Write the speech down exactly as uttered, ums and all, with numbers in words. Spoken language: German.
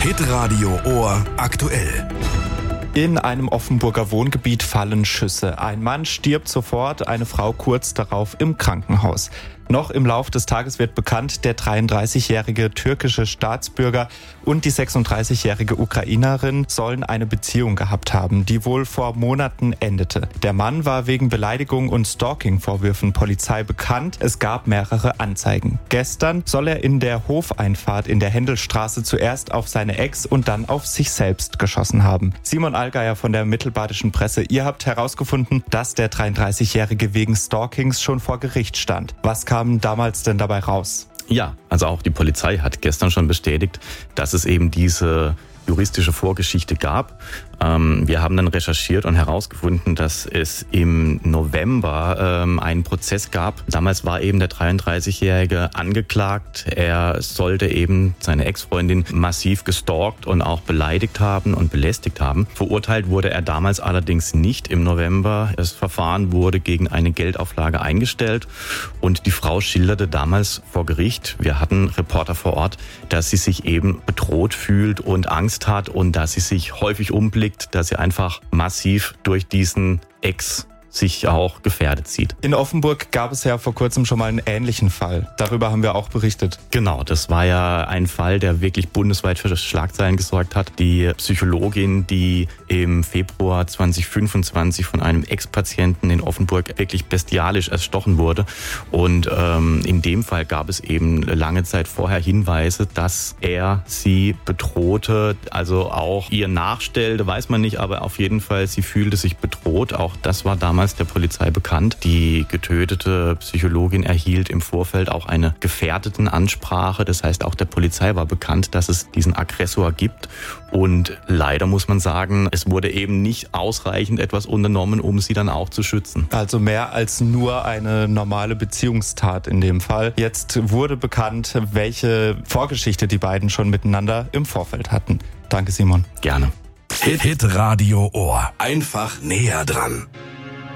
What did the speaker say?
Hitradio Ohr aktuell. In einem Offenburger Wohngebiet fallen Schüsse. Ein Mann stirbt sofort, eine Frau kurz darauf im Krankenhaus. Noch im Lauf des Tages wird bekannt, der dreiunddreißigjährige türkische Staatsbürger und die sechsunddreißigjährige Ukrainerin sollen eine Beziehung gehabt haben, die wohl vor Monaten endete. Der Mann war wegen Beleidigung und Stalking-Vorwürfen Polizei bekannt. Es gab mehrere Anzeigen. Gestern soll er in der Hofeinfahrt in der Händelstraße zuerst auf seine Ex und dann auf sich selbst geschossen haben. Simon Allgeier von der Mittelbadischen Presse, ihr habt herausgefunden, dass der dreiunddreißigjährige wegen Stalkings schon vor Gericht stand. Was kam damals denn dabei raus? Ja, also auch die Polizei hat gestern schon bestätigt, dass es eben diese juristische Vorgeschichte gab. Ähm, wir haben dann recherchiert und herausgefunden, dass es im November ähm, einen Prozess gab. Damals war eben der dreiunddreißigjährige angeklagt. Er sollte eben seine Ex-Freundin massiv gestalkt und auch beleidigt haben und belästigt haben. Verurteilt wurde er damals allerdings nicht im November. Das Verfahren wurde gegen eine Geldauflage eingestellt und die Frau schilderte damals vor Gericht, wir hatten Reporter vor Ort, dass sie sich eben bedroht fühlt und Angst hat und dass sie sich häufig umblickt, dass sie einfach massiv durch diesen Ex sich auch gefährdet sieht. In Offenburg gab es ja vor kurzem schon mal einen ähnlichen Fall. Darüber haben wir auch berichtet. Genau, das war ja ein Fall, der wirklich bundesweit für Schlagzeilen gesorgt hat. Die Psychologin, die im Februar zweitausendfünfundzwanzig von einem Ex-Patienten in Offenburg wirklich bestialisch erstochen wurde. Und ähm, in dem Fall gab es eben lange Zeit vorher Hinweise, dass er sie bedrohte, also auch ihr nachstellte, weiß man nicht, aber auf jeden Fall, sie fühlte sich bedroht. Auch das war damals der Polizei bekannt. Die getötete Psychologin erhielt im Vorfeld auch eine Gefährdetenansprache. Das heißt, auch der Polizei war bekannt, dass es diesen Aggressor gibt. Und leider muss man sagen, es wurde eben nicht ausreichend etwas unternommen, um sie dann auch zu schützen. Also mehr als nur eine normale Beziehungstat in dem Fall. Jetzt wurde bekannt, welche Vorgeschichte die beiden schon miteinander im Vorfeld hatten. Danke, Simon. Gerne. Hit, Hit Radio Ohr. Einfach näher dran.